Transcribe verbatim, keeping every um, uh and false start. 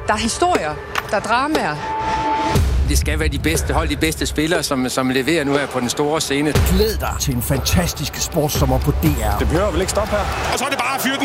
Der er historier, der er dramaer. Det skal være de bedste hold, de bedste spillere, som, som leverer nu her på den store scene. Glæd dig til en fantastisk sportssommer på D R. Det behøver vel ikke stoppe her. Og så er det bare at fyre den